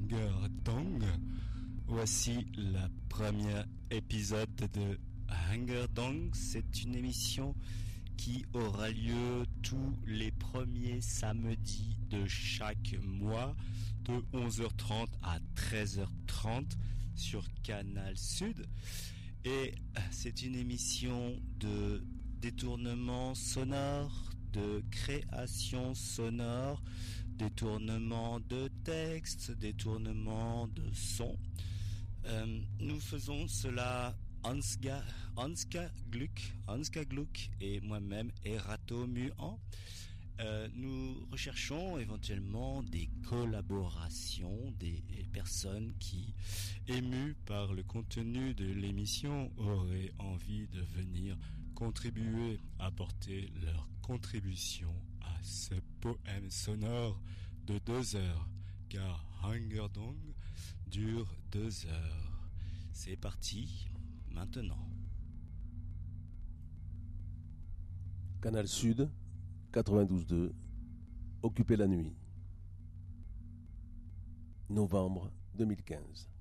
Hunger Dong. Voici le premier épisode de Hunger Dong. C'est une émission qui aura lieu tous les premiers samedis de chaque mois de 11h30 à 13h30 sur Canal Sud. Et c'est une émission de détournement sonore, de création sonore, détournement de texte, détournement de son. Nous faisons cela Ansgar Gluck et moi-même Erato Muan. Nous recherchons éventuellement des collaborations, des personnes qui, émues par le contenu de l'émission, auraient envie de venir contribuer, apporter leur contribution à ce poème sonore de 2 heures, car Hunger Dong dure 2 heures. C'est parti, maintenant. Canal Sud 92.2, Occuper la nuit. Novembre 2015.